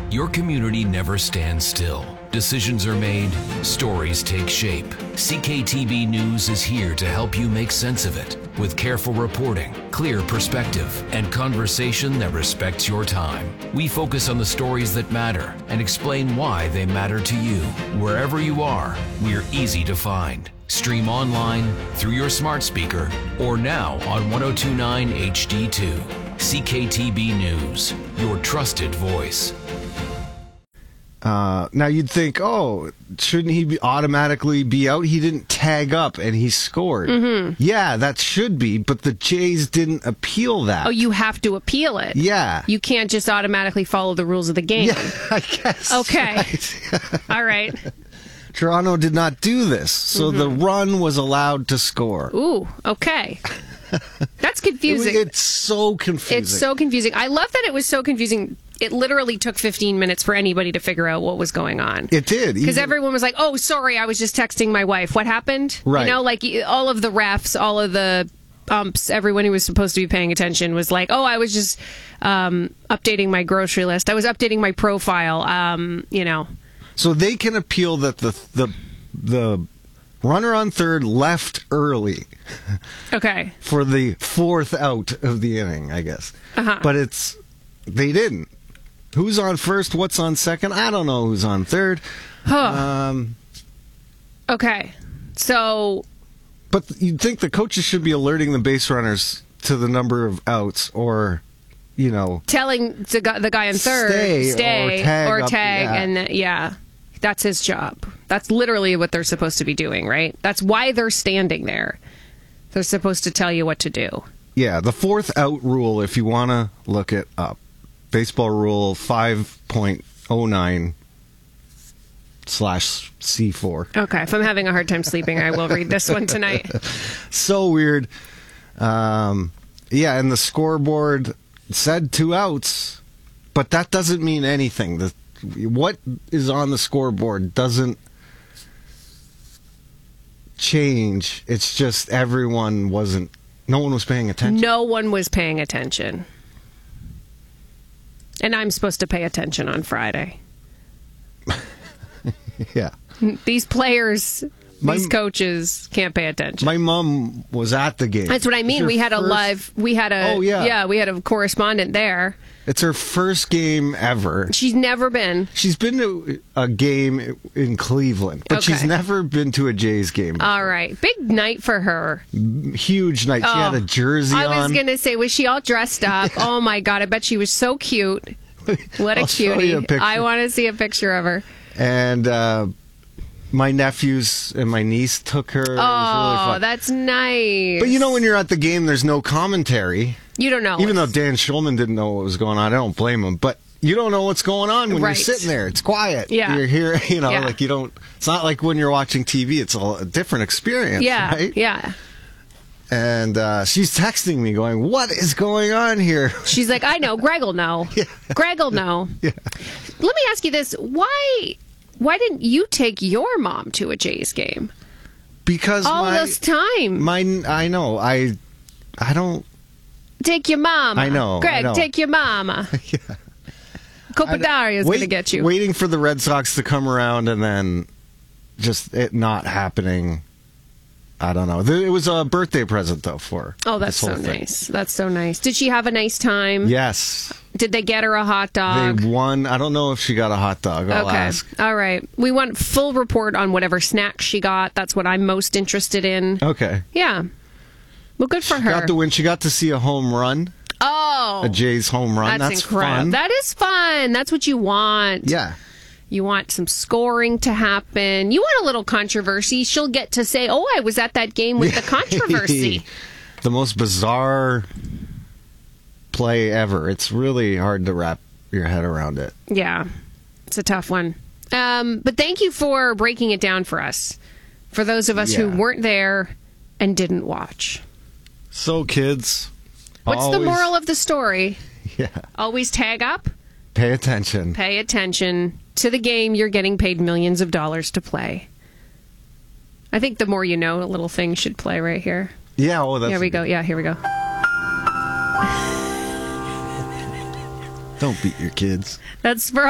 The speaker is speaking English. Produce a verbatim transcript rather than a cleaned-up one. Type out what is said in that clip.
Your community never stands still. Decisions are made, stories take shape. C K T B News is here to help you make sense of it with careful reporting, clear perspective, and conversation that respects your time. We focus on the stories that matter and explain why they matter to you. Wherever you are, we're easy to find. Stream online, through your smart speaker, or now on ten twenty-nine H D two. C K T B News, your trusted voice. Uh, now you'd think, oh, shouldn't he be automatically be out? He didn't tag up and he scored. Mm-hmm. Yeah, that should be, but the Jays didn't appeal that. Oh, you have to appeal it. Yeah. You can't just automatically follow the rules of the game. Yeah, I guess. Okay. Right. All right. Toronto did not do this, so Mm-hmm. the run was allowed to score. Ooh, okay. That's confusing. It was, it's so confusing. It's so confusing. I love that it was so confusing. It literally took fifteen minutes for anybody to figure out what was going on. It did. Because even- everyone was like, oh, sorry, I was just texting my wife. What happened? Right. You know, like all of the refs, all of the umps, everyone who was supposed to be paying attention was like, oh, I was just um, updating my grocery list. I was updating my profile, um, you know. So they can appeal that the the the runner on third left early. Okay. For the fourth out of the inning, I guess. Uh-huh. But it's they didn't. Who's on first? What's on second? I don't know who's on third. Huh. Um, okay. So. But you'd think the coaches should be alerting the base runners to the number of outs, or, you know, telling the guy, the guy in third, stay, stay or tag, or up, tag yeah. and th- yeah, that's his job. That's literally what they're supposed to be doing, right? That's why they're standing there. They're supposed to tell you what to do. Yeah, the fourth out rule, if you want to look it up. Baseball rule five point oh nine slash C four. Okay, if I'm having a hard time sleeping, I will read this one tonight. So weird. Um, yeah, and the scoreboard said two outs, but that doesn't mean anything. The, what is on the scoreboard doesn't change. It's just everyone wasn't, no one was paying attention. No one was paying attention. And I'm supposed to pay attention on Friday. Yeah. These players, My- these coaches can't pay attention. My mom was at the game. That's what I It's mean. her We had a first- live, we had a, Oh, yeah. yeah, we had a correspondent there. It's her first game ever. She's never been. She's been to a game in Cleveland, but Okay. she's never been to a Jays game. All right. Big night for her. Huge night. She had a jersey I on. was going to say, was she all dressed up? Oh, my God. I bet she was so cute. What a I'll show cutie. you a picture. I want to see a picture of her. And uh, my nephews and my niece took her. It was really Oh, fun. that's nice. But you know, when you're at the game, there's no commentary. You don't know. Even though Dan Schulman didn't know what was going on, I don't blame him. But you don't know what's going on when Right. you're sitting there. It's quiet. Yeah. You're here, you know, Yeah. like you don't. It's not like when you're watching T V. It's a, a different experience. Yeah, Right? yeah. And uh, she's texting me, going, "What is going on here?" She's like, I know. Greg will know. Yeah. Greg will know. Yeah. Let me ask you this. Why why didn't you take your mom to a Jays game? Because All my, this time. my, I know, I, I don't. Take your mama. I know, I Greg, know. take your mama. Yeah. Copadaria's Wait- going to get you. Waiting for the Red Sox to come around and then just it not happening. I don't know. It was a birthday present, though, for her. Oh, that's this whole so thing. nice. That's so nice. Did she have a nice time? Yes. Did they get her a hot dog? They won. I don't know if she got a hot dog. I'll okay. ask. All right. We want full report on whatever snacks she got. That's what I'm most interested in. Okay. Yeah. Well, good for She her. got to win. She got to see a home run, oh. a Jays home run. That's, That's, incredible. fun. That is fun. That's what you want. Yeah. You want some scoring to happen. You want a little controversy. She'll get to say, oh, I was at that game with the controversy. The most bizarre play ever. It's really hard to wrap your head around it. Yeah, it's a tough one. Um, but thank you for breaking it down for us. For those of us who Yeah. weren't there and didn't watch. So, kids. What's the always- moral of the story? Yeah. Always tag up, Pay attention. pay attention to the game you're getting paid millions of dollars to play. I think the more you know, a little thing should play right here. Yeah, oh, that's Here we go. Yeah, here we go. Don't beat your kids. That's for